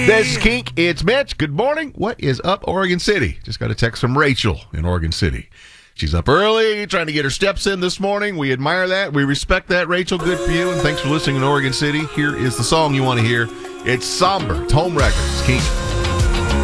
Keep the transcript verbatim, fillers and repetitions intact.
This is Kink. It's Mitch. Good morning. What is up, Oregon City? Just got a text from Rachel in Oregon City. She's up early, trying to get her steps in this morning. We admire that. We respect that, Rachel. Good for you, and thanks for listening in Oregon City. Here is the song you want to hear. It's Somber. It's Home Records. Kink.